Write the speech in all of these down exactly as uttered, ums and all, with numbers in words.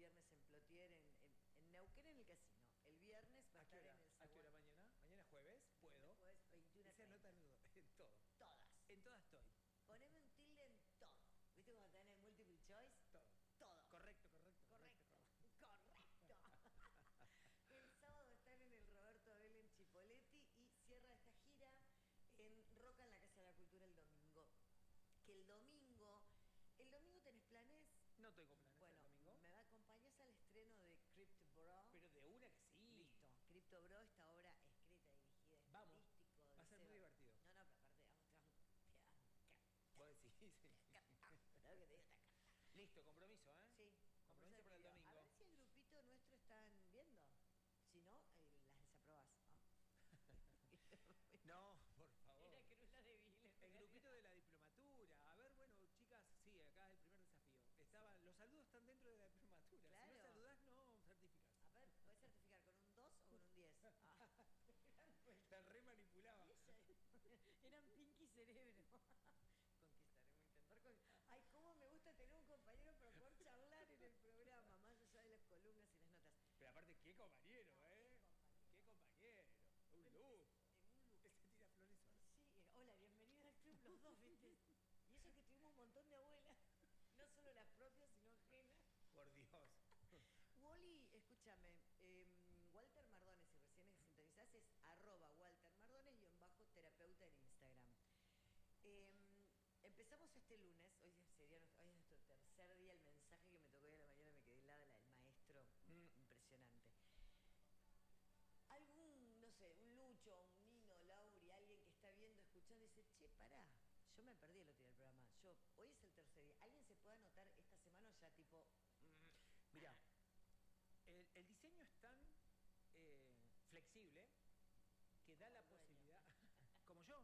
viernes en Plotier, en, en, en Neuquén, en el casino. El viernes va a, ¿A qué estar hora? en el ¿A qué hora Zaguán. mañana? ¿Mañana jueves? ¿Puedo? Jueves veintiuno a Esa treinta. nota en todo. Todas. En todas estoy. Poneme un tilde en todo. ¿Viste cuando tenés el multiple choice? Todo. Todo. Correcto, correcto. Correcto. Correcto. El sábado están en el Roberto Abel en Chipoleti y cierra esta gira en Roca en la Casa de la Cultura el domingo. Que el domingo... ¿El domingo tenés planes? No tengo planes Bueno, el domingo. ¿me acompañás al estreno de Crypto Bro? Pero de una que sí. Listo. Crypto Bro, esta obra escrita, dirigida, Vamos. estilístico. Va a ser muy divertido. No, no, pero aparte, vamos, te vamos... Te vamos, Vos decís, sí. Claro que te digo, te- Listo, compromiso, ¿eh? Sí. Compromiso para el pidió. domingo. A ver si el grupito nuestro están viendo. Si no, eh, las desaprobás. ¿no? No, por favor. Era Cruz la de Vile. El grupito de la diplomatura. A ver, bueno, chicas, sí, acá es el primer desafío. Estaban, los saludos están dentro de la diplomatura. Claro. Si no saludás, no certificás. A ver, ¿puedes certificar con un dos o con un diez? Ah. Están re manipulados. Eran Pinky Cerebro. Conquistaremos, intentar con... Ay, cómo me gusta tener un compañero para poder charlar en el programa, más allá de las columnas y las notas. Pero aparte, qué compañero, No, ¿eh? qué compañero. Qué compañero. Un Pero look. en un look. Ese tira flores solo. Sí, eh, hola, bienvenida al club los dos, ¿viste? Y eso que tuvimos un montón de abuelas, no solo las propias, sino ajenas. Por Dios. Wally, escúchame, eh, Walter Mardones, si recién sintonizás, es arroba Walter Mardones y en bajo terapeuta en Instagram. Eh, empezamos este lunes, hoy, sería, hoy es nuestro tercer día, el mensaje que me tocó hoy a la mañana me quedé helada, la del maestro, mm, impresionante. Algún, no sé, un Lucho, un Nino, Lauri, alguien que está viendo, escuchando, dice, che, pará, yo me perdí el otro día del programa, yo, hoy es el tercer día, ¿alguien se puede anotar esta semana o ya tipo... Mm, Mirá, el, el diseño es tan eh, flexible que da Como la el dueño. posibilidad, como yo.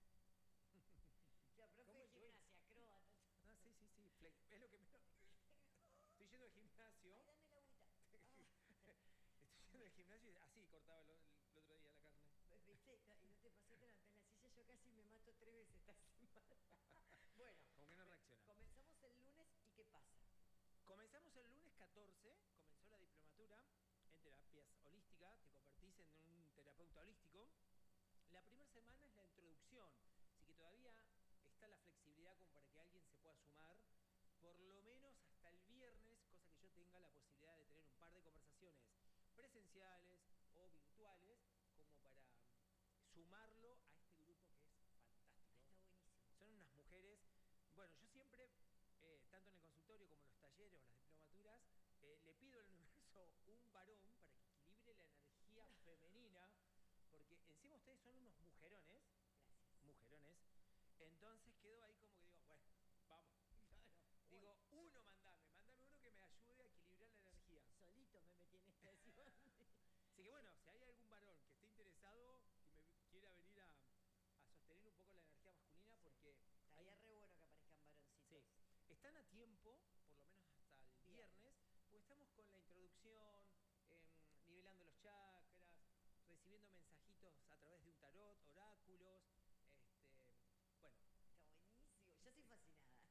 Ya, profe ¿Cómo de el dueño? gimnasia, acróbata. No, sí, sí, sí, flex- es lo que menos... Estoy yendo al gimnasio, Ay, dame la agüita. Ah, estoy yendo al gimnasio y así cortaba el, el otro día la carne. ¿viste? No, y no te pasó, te levantás en la silla, yo casi me mato tres veces esta semana. Bueno, Como que no reacciona. comenzamos el lunes y ¿qué pasa? Comenzamos el lunes catorce, comenzó la diplomatura en terapias holísticas, te convertís en un terapeuta holístico. La primera semana es la introducción, así que todavía está la flexibilidad como para que alguien se pueda sumar, por lo menos hasta el viernes, cosa que yo tenga la posibilidad de tener un par de conversaciones presenciales o virtuales, como para sumarlo a este grupo que es fantástico. Está buenísimo. Son unas mujeres, bueno, yo siempre... Eh, tanto en el consultorio como en los talleres o las diplomaturas, eh, le pido al universo un varón para que equilibre la energía femenina, porque encima ustedes son unos mujerones, Gracias. mujerones, entonces quedo ahí como que digo, bueno, vamos. Claro. Digo, uno mandame, mandame uno que me ayude a equilibrar la energía. Solito me metí en esta situación. Así que bueno, si hay algún varón que esté interesado, que me quiera venir a, a sostener un poco la energía masculina, porque... Estaría hay... re bueno que aparezcan varoncitos. Sí. Están a tiempo, por lo menos hasta el viernes, Viernes. porque estamos con la introducción, eh, nivelando los chakras, recibiendo mensajitos a través de un tarot, oráculos, este, bueno. Está buenísimo, yo estoy fascinada.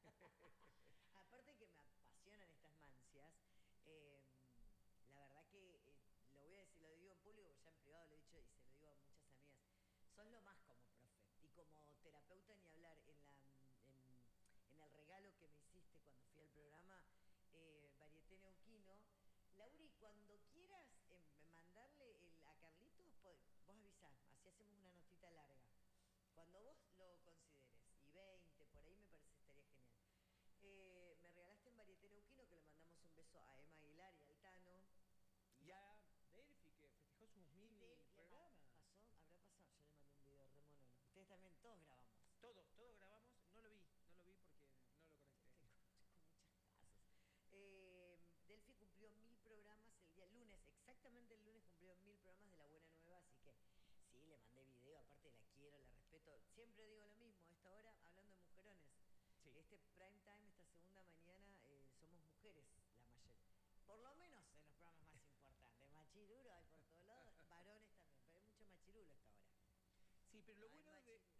Aparte que me apasionan estas mancias, eh, la verdad que, eh, lo voy a decir, lo digo en público, ya en privado lo he dicho y se lo digo a muchas amigas, sos lo más como profe y como terapeuta ni hablar en la... En, en el regalo que me hiciste cuando fui al programa, eh, Varieté Neuquino. Lauri, cuando quieras eh, mandarle el, a Carlitos, vos, vos avisás, así hacemos una notita larga. Cuando vos lo consideres, y veinte, por ahí me parece estaría genial. Eh, me regalaste en Varieté Neuquino, que le mandamos un beso a Emma Aguilar y al Tano. Y a Delphi, que festejó sus mil Del, programas. ¿Pasó? ¿Habrá pasado? Yo le mandé un video re mono. Ustedes también, todos grabamos. Todos, todos grabamos, no lo vi, no lo vi porque no lo conecté. Con muchas casas. Eh, Delphi cumplió mil programas el día lunes, exactamente el lunes cumplió mil programas de La Buena Nueva, así que sí, le mandé video, aparte la quiero, la respeto. Siempre digo lo mismo, a esta hora, hablando de mujerones, Sí. este prime time, esta segunda mañana, eh, somos mujeres la mayoría. Por lo menos en los programas más importantes. Machirulo hay por todos lados, varones también, pero hay mucho machirulo a esta hora. Sí, pero lo Ay, bueno de, machirulo.